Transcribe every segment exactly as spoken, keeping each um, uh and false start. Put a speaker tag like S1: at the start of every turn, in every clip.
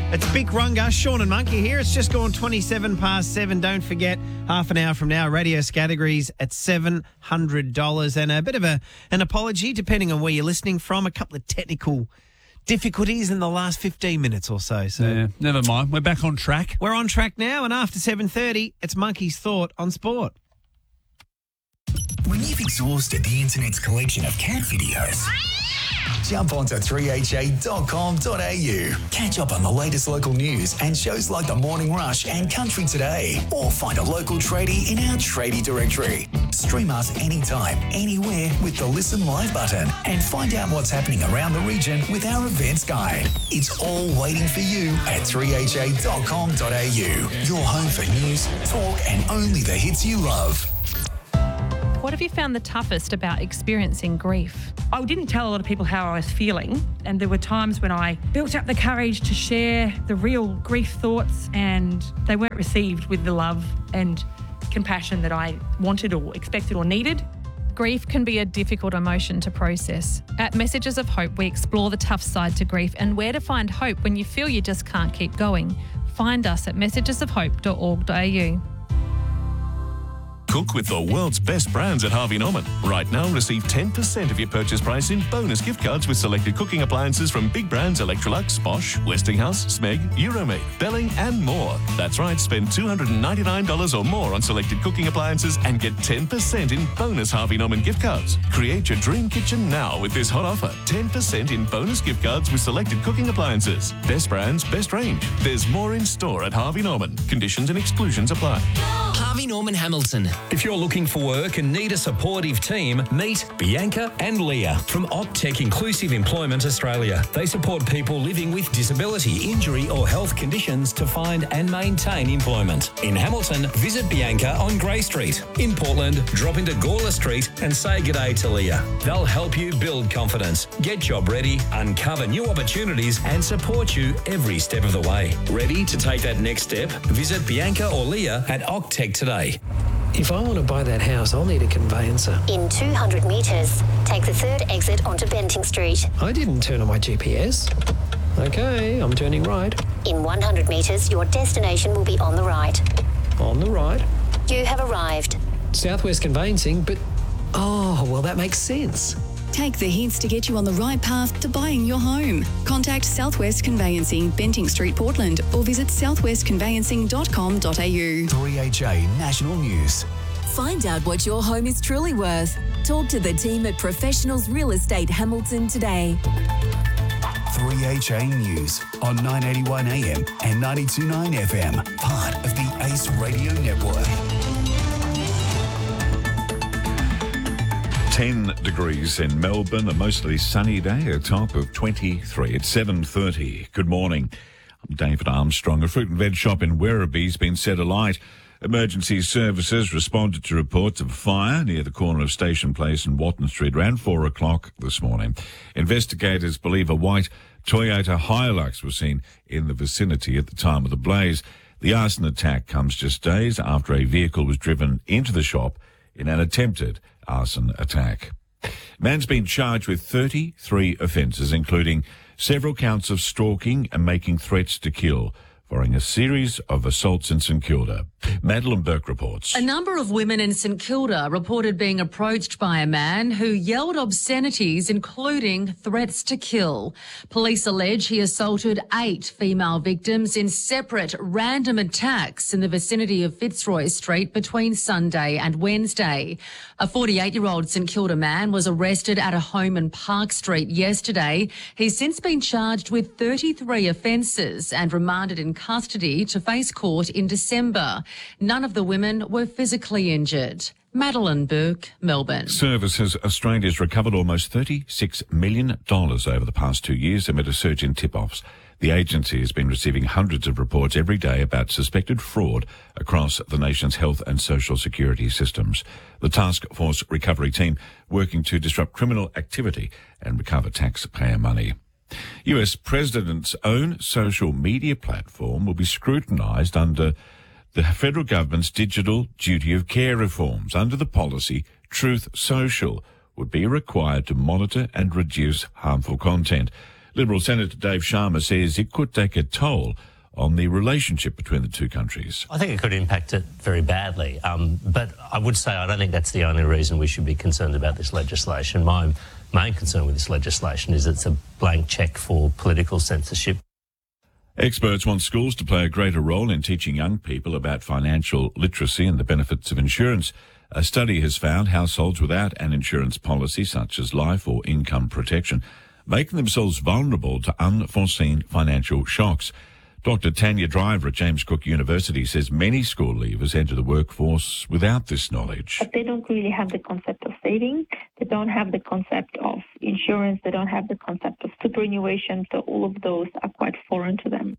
S1: It's Big Runga, Sean and Monkey here. It's just gone twenty-seven past seven. Don't forget, half an hour from now, radio categories at seven hundred dollars. And a bit of a an apology, depending on where you're listening from. A couple of technical difficulties in the last fifteen minutes or so. So
S2: yeah, never mind. We're back on track.
S1: We're on track now, and after seven thirty, it's Monkey's Thought on Sport.
S3: When you've exhausted the internet's collection of cat videos, jump onto three h a dot com dot a u. Catch up on the latest local news and shows like The Morning Rush and Country Today. Or find a local tradie in our tradie directory. Stream us anytime, anywhere with the Listen Live button. And find out what's happening around the region with our events guide. It's all waiting for you at three h a dot com dot a u. Your home for news, talk and only the hits you love.
S4: What have you found the toughest about experiencing grief?
S5: I didn't tell a lot of people how I was feeling, and there were times when I built up the courage to share the real grief thoughts, and they weren't received with the love and compassion that I wanted or expected or needed.
S4: Grief can be a difficult emotion to process. At Messages of Hope, we explore the tough side to grief and where to find hope when you feel you just can't keep going. Find us at messages of hope dot org dot a u.
S6: Cook with the world's best brands at Harvey Norman. Right now, receive ten percent of your purchase price in bonus gift cards with selected cooking appliances from big brands Electrolux, Bosch, Westinghouse, Smeg, Euromate, Belling and more. That's right, spend two hundred ninety-nine dollars or more on selected cooking appliances and get ten percent in bonus Harvey Norman gift cards. Create your dream kitchen now with this hot offer. ten percent in bonus gift cards with selected cooking appliances. Best brands, best range. There's more in store at Harvey Norman. Conditions and exclusions apply.
S7: Harvey Norman Hamilton. If you're looking for work and need a supportive team, meet Bianca and Leah from Octech Inclusive Employment Australia. They support people living with disability, injury or health conditions to find and maintain employment. In Hamilton, visit Bianca on Grey Street. In Portland, drop into Gawler Street and say g'day to Leah. They'll help you build confidence, get job ready, uncover new opportunities and support you every step of the way. Ready to take that next step? Visit Bianca or Leah at Octech today.
S8: If I want to buy that house, I'll need a conveyancer.
S9: In two hundred metres, take the third exit onto Benting Street.
S8: I didn't turn on my G P S. Okay, I'm turning right.
S9: In one hundred metres, your destination will be on the right.
S8: On the right.
S9: You have arrived.
S8: Southwest Conveyancing, but... Oh, well, that makes sense.
S10: Take the hints to get you on the right path to buying your home. Contact Southwest Conveyancing, Benting Street, Portland, or visit southwest conveyancing dot com dot a u.
S3: three H A National News.
S11: Find out what your home is truly worth. Talk to the team at Professionals Real Estate Hamilton today.
S3: three H A News on nine eighty-one A M and ninety-two point nine F M, part of the Ace Radio Network.
S12: ten degrees in Melbourne, a mostly sunny day, a top of twenty-three. It's seven thirty. Good morning. I'm David Armstrong. A fruit and veg shop in Werribee's been set alight. Emergency services responded to reports of a fire near the corner of Station Place and Watton Street around four o'clock this morning. Investigators believe a white Toyota Hilux was seen in the vicinity at the time of the blaze. The arson attack comes just days after a vehicle was driven into the shop in an attempted arson attack. Man's been charged with thirty-three offences, including several counts of stalking and making threats to kill, following a series of assaults in St Kilda. Madeline Burke reports.
S13: A number of women in St Kilda reported being approached by a man who yelled obscenities, including threats to kill. Police allege he assaulted eight female victims in separate random attacks in the vicinity of Fitzroy Street between Sunday and Wednesday. A forty-eight-year-old St Kilda man was arrested at a home in Park Street yesterday. He's since been charged with thirty-three offences and remanded in custody to face court in December. None of the women were physically injured. Madeline Burke, Melbourne.
S12: Services Australia's recovered almost thirty-six million dollars over the past two years amid a surge in tip-offs. The agency has been receiving hundreds of reports every day about suspected fraud across the nation's health and social security systems. The Task Force Recovery Team working to disrupt criminal activity and recover taxpayer money. U S President's own social media platform will be scrutinised under the federal government's digital duty of care reforms. Under the policy, Truth Social would be required to monitor and reduce harmful content. Liberal Senator Dave Sharma says it could take a toll on the relationship between the two countries.
S14: I think it could impact it very badly. Um, but I would say I don't think that's the only reason we should be concerned about this legislation. My main concern with this legislation is it's a blank cheque for political censorship.
S12: Experts want schools to play a greater role in teaching young people about financial literacy and the benefits of insurance. A study has found households without an insurance policy, such as life or income protection, making themselves vulnerable to unforeseen financial shocks. Doctor Tanya Driver at James Cook University says many school leavers enter the workforce without this knowledge.
S15: But they don't really have the concept of saving. They don't have the concept of insurance. They don't have the concept of superannuation. So all of those are quite foreign to them.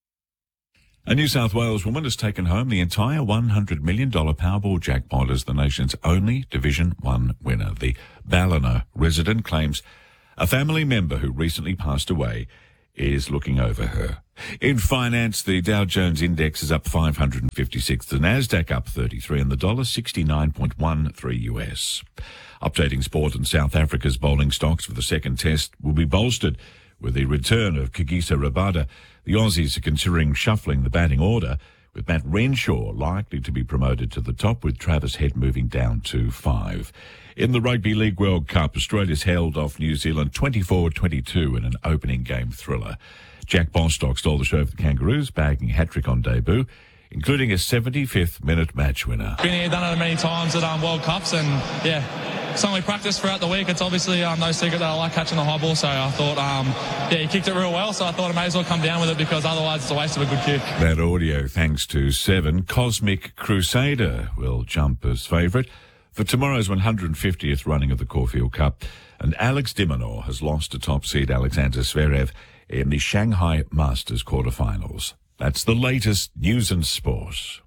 S12: A New South Wales woman has taken home the entire one hundred million dollars Powerball jackpot as the nation's only Division one winner. The Ballina resident claims a family member who recently passed away is looking over her. In finance, the Dow Jones Index is up five hundred fifty-six, the Nasdaq up thirty-three, and the dollar sixty-nine point one three U S. Updating sport, and South Africa's bowling stocks for the second test will be bolstered with the return of Kagiso Rabada. The Aussies are considering shuffling the batting order, with Matt Renshaw likely to be promoted to the top, with Travis Head moving down to five. In the Rugby League World Cup, Australia's held off New Zealand twenty-four twenty-two in an opening game thriller. Jack Bostock stole the show for the Kangaroos, bagging a hat-trick on debut, including a seventy-fifth minute match winner.
S16: Been here, done it many times at um, World Cups, and yeah, something we practice throughout the week. It's obviously um, no secret that I like catching the high ball, so I thought, um, yeah, he kicked it real well, so I thought I may as well come down with it because otherwise it's a waste of a good kick.
S12: That audio thanks to Seven. Cosmic Crusader will jump as favourite for tomorrow's one hundred fiftieth running of the Caulfield Cup, and Alex de Minaur has lost to top seed Alexander Zverev in the Shanghai Masters quarterfinals. That's the latest news and sport.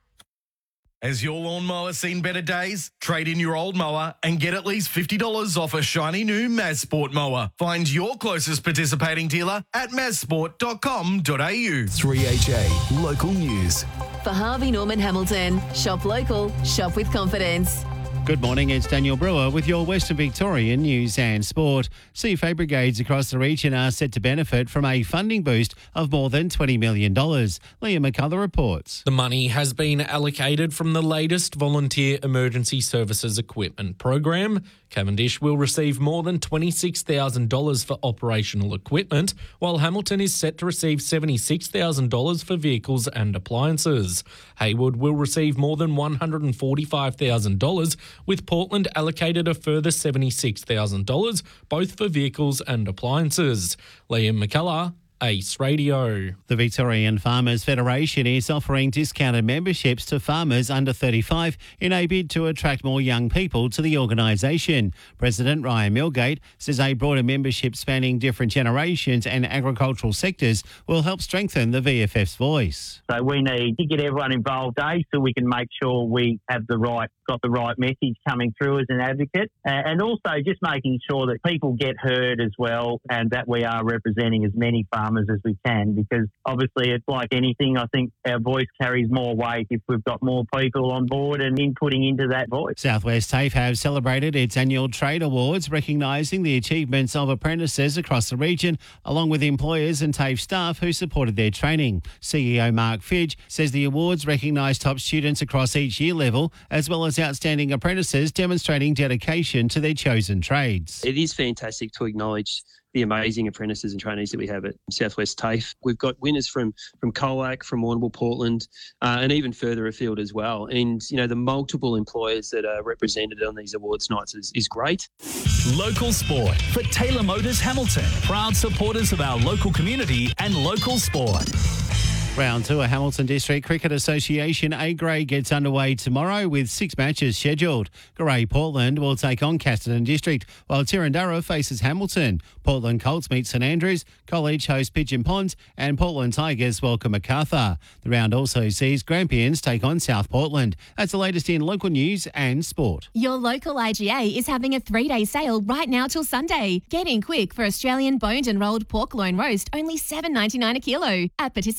S17: Has your lawnmower seen better days? Trade in your old mower and get at least fifty dollars off a shiny new Mazsport mower. Find your closest participating dealer at mazsport dot com dot a u.
S3: three H A Local News.
S11: For Harvey Norman Hamilton, shop local, shop with confidence.
S1: Good morning, it's Daniel Brewer with your Western Victorian news and sport. C F A brigades across the region are set to benefit from a funding boost of more than twenty million dollars. Liam McCullough reports.
S18: The money has been allocated from the latest Volunteer Emergency Services Equipment Program. Cavendish will receive more than twenty-six thousand dollars for operational equipment, while Hamilton is set to receive seventy-six thousand dollars for vehicles and appliances. Hayward will receive more than one hundred forty-five thousand dollars, with Portland allocated a further seventy-six thousand dollars, both for vehicles and appliances. Liam McCullough, Ace Radio.
S1: The Victorian Farmers Federation is offering discounted memberships to farmers under thirty-five in a bid to attract more young people to the organisation. President Ryan Milgate says a broader membership spanning different generations and agricultural sectors will help strengthen the V F F's voice.
S19: So we need to get everyone involved, Dave, so we can make sure we have the right, got the right message coming through as an advocate, and also just making sure that people get heard as well, and that we are representing as many farmers as we can, because obviously it's like anything. I think our voice carries more weight if we've got more people on board and inputting into that voice.
S1: Southwest TAFE have celebrated its annual trade awards, recognising the achievements of apprentices across the region, along with employers and TAFE staff who supported their training. C E O Mark Fidge says the awards recognise top students across each year level, as well as outstanding apprentices demonstrating dedication to their chosen trades.
S20: It is fantastic to acknowledge the amazing apprentices and trainees that we have at Southwest TAFE. We've got winners from from Colac, from Warrnambool, Portland, uh, and even further afield as well. And, you know, the multiple employers that are represented on these awards nights is, is great.
S21: Local sport for Taylor Motors Hamilton. Proud supporters of our local community and local sport.
S1: Round two of Hamilton District Cricket Association A grade gets underway tomorrow with six matches scheduled. Garay Portland will take on Casterton District, while Tirrandurra faces Hamilton. Portland Colts meet St Andrews, College host Pigeon Ponds, and Portland Tigers welcome Macarthur. The round also sees Grampians take on South Portland. That's the latest in local news and sport.
S22: Your local I G A is having a three-day sale right now till Sunday. Get in quick for Australian boned and rolled pork loin roast, only seven dollars ninety-nine a kilo at participating stores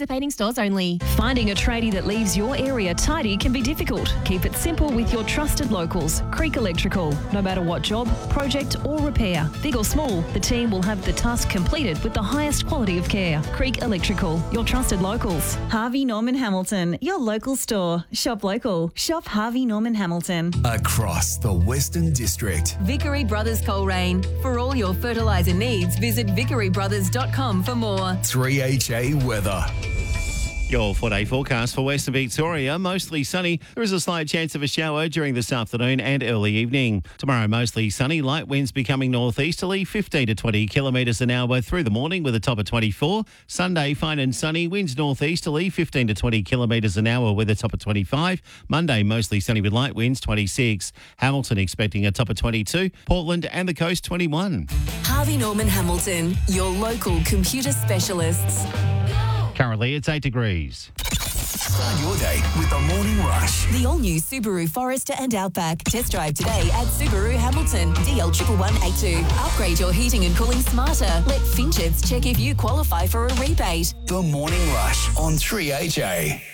S22: stores only.
S2: Finding a tradie that leaves your area tidy can be difficult. Keep it simple with your trusted locals, Creek Electrical. No matter what job, project or repair, big or small, the team will have the task completed with the highest quality of care. Creek Electrical, your trusted locals.
S5: Harvey Norman Hamilton, your local store. Shop local. Shop Harvey Norman Hamilton.
S3: Across the Western District.
S11: Vickery Brothers Coleraine. For all your fertiliser needs, visit vickery brothers dot com for more.
S3: three H A weather.
S1: Your four-day forecast for Western Victoria, mostly sunny. There is a slight chance of a shower during this afternoon and early evening. Tomorrow, mostly sunny, light winds becoming northeasterly, fifteen to twenty kilometres an hour through the morning with a top of twenty-four. Sunday, fine and sunny, winds northeasterly, fifteen to twenty kilometres an hour with a top of twenty-five. Monday, mostly sunny with light winds, twenty-six. Hamilton expecting a top of twenty-two. Portland and the coast, twenty-one.
S11: Harvey Norman Hamilton, your local computer specialists.
S1: Currently, it's eight degrees.
S3: Start your day with the Morning Rush.
S11: The all-new Subaru Forester and Outback. Test drive today at Subaru Hamilton, D L one one eight two. Upgrade your heating and cooling smarter. Let Finchets check if you qualify for a rebate.
S3: The Morning Rush on three H A.